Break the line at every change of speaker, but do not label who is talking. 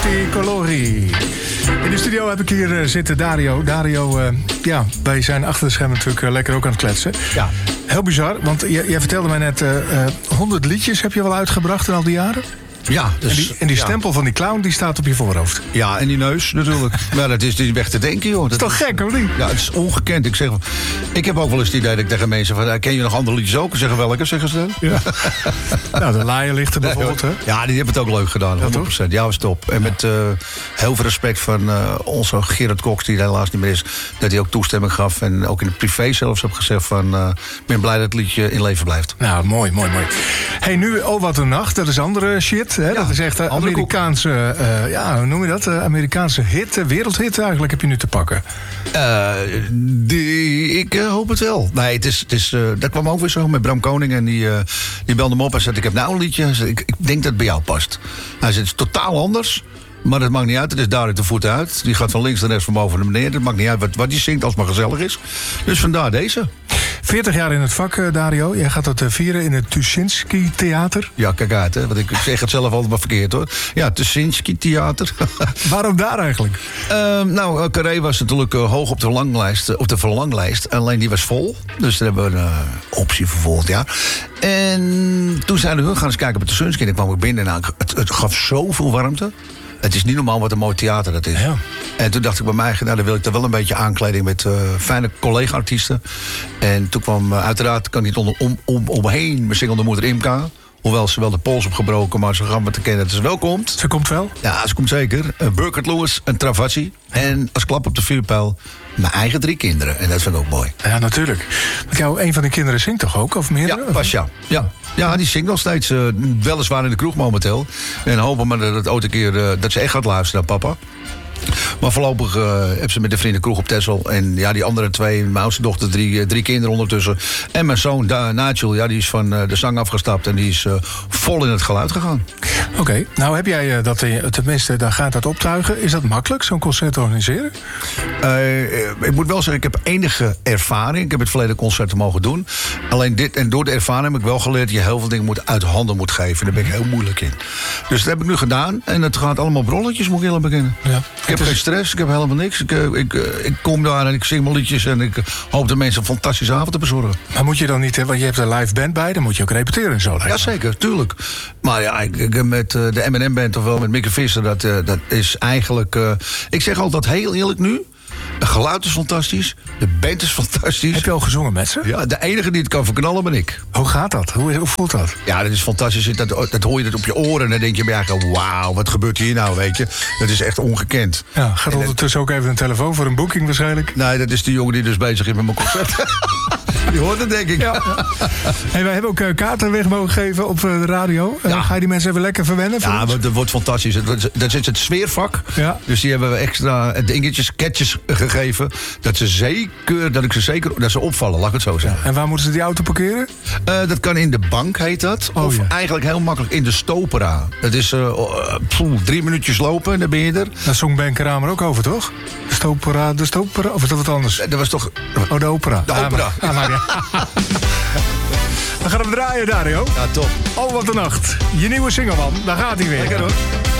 Colori. In de studio heb ik hier zitten Dario. Dario, wij zijn achter de schermen natuurlijk lekker ook aan het kletsen.
Ja.
Heel bizar, want jij vertelde mij net... 100 liedjes heb je wel uitgebracht in al die jaren?
Ja, dus,
en die stempel van die clown die staat op je voorhoofd.
Ja, en die neus natuurlijk. Maar dat is niet weg te denken, joh.
Dat is toch gek, of niet?
Ja, het is ongekend. Ik heb ook wel eens het idee dat ik tegen mensen van... ken je nog andere liedjes ook? Zeggen welke, zeggen ze dan?
Ja. Nou, de Laaienlichter bijvoorbeeld, hè?
Ja, die hebben het ook leuk gedaan, 100%. Ja, was top. En met heel veel respect van onze Gerard Cox, die er helaas niet meer is... dat hij ook toestemming gaf en ook in het privé zelfs heb gezegd van... ik ben blij dat het liedje in leven blijft.
Nou, mooi. Hey, nu Oh Wat Een Nacht, dat is andere shit. Hè? Ja, dat is echt Amerikaanse, hoe noem je dat? Amerikaanse hit, wereldhit eigenlijk heb je nu te pakken.
Ik hoop het wel. Nee, dat kwam ook weer zo met Bram Koning. En die belde me op en zei, ik heb nou een liedje. Ik denk dat het bij jou past. Hij zei, het is totaal anders. Maar dat maakt niet uit, het is duidelijk de voet uit. Die gaat van links naar rechts, van boven naar beneden. Het maakt niet uit wat die zingt, als het maar gezellig is. Dus vandaar deze.
40 jaar in het vak, Dario. Jij gaat dat vieren in het Tuschinski Theater.
Ja, kijk uit, hè. Want ik zeg het zelf altijd maar verkeerd, hoor. Ja, Tuschinski Theater.
Waarom daar eigenlijk?
Carré was natuurlijk hoog op de verlanglijst. Alleen die was vol. Dus daar hebben we een optie voor volgend jaar. En toen zeiden we, gaan eens kijken op het Tuschinski. En dan kwam ik binnen en het gaf zoveel warmte. Het is niet normaal wat een mooi theater dat is.
Ja.
En toen dacht ik bij mij, dan wil ik er wel een beetje aankleding met fijne collega-artiesten. En toen kwam uiteraard, kan niet omheen, mijn zingende moeder Imka. Hoewel ze wel de pols opgebroken, maar ze gaan me te kennen dat ze wel komt.
Ze komt wel?
Ja, ze komt zeker. Burkert Lewis en Travassi. En als klap op de vuurpijl, mijn eigen 3 kinderen. En dat vind ik ook mooi.
Ja, natuurlijk. Want een van de kinderen zingt toch ook? Of meerdere?
Ja, Pasja. Ja, die zingt nog steeds. Weliswaar in de kroeg momenteel. En hopen maar dat het ooit een keer dat ze echt gaat luisteren naar papa. Maar voorlopig heb ze met de vrienden kroeg op Texel. En ja, die andere 2, mijn oudste dochter, 3 kinderen ondertussen. En mijn zoon, Nigel, die is van de zang afgestapt. En die is vol in het geluid gegaan.
Oké, nou heb jij dat, tenminste, dan gaat dat optuigen. Is dat makkelijk, zo'n concert organiseren?
Ik moet wel zeggen, ik heb enige ervaring. Ik heb het verleden concerten mogen doen. Alleen door de ervaring heb ik wel geleerd... dat je heel veel dingen uit handen moet geven. Daar ben ik heel moeilijk in. Dus dat heb ik nu gedaan. En het gaat allemaal op rolletjes, moet ik eerlijk beginnen. Ja. Ik heb geen stress, ik heb helemaal niks. Ik kom daar en ik zing mijn liedjes... en ik hoop de mensen een fantastische avond te bezorgen.
Maar moet je dan niet, want je hebt een live band bij... dan moet je ook repeteren en zo.
Ja, zeker, tuurlijk. Maar ja, met de M&M Band of wel met Mieke Visser... dat is eigenlijk... ik zeg altijd heel eerlijk nu... Het geluid is fantastisch. De band is fantastisch.
Heb je al gezongen met ze?
Ja, de enige die het kan verknallen ben ik.
Hoe gaat dat? Hoe voelt dat?
Ja, dat is fantastisch. Dat hoor je op je oren. En dan denk je bij eigenlijk, wauw, wat gebeurt hier nou, weet je? Dat is echt ongekend.
Ja, gaat ondertussen ook even een telefoon voor een boeking waarschijnlijk?
Nee, dat is die jongen die dus bezig is met mijn concert. Die hoort het, denk ik. Ja.
Hey, wij hebben ook kaarten weg mogen geven op de radio. Ga je die mensen even lekker verwennen?
Ja, maar dat wordt fantastisch. Dat is het sfeervak. Ja. Dus die hebben we extra dingetjes, sketches gegeven. Dat ze opvallen, laat ik het zo zeggen.
Ja. En waar moeten ze die auto parkeren?
Dat kan in de bank, heet dat. Of eigenlijk heel makkelijk in de Stopera. Dat is 3 minuutjes lopen en dan ben je er.
Daar zong Ben Kramer ook over, toch? De Stopera, of is dat wat anders?
Dat was toch...
de opera.
De opera.
We gaan hem draaien, Dario.
Ja, top.
Oh, wat een nacht. Je nieuwe single, man. Daar gaat hij weer.
Lekker hoor.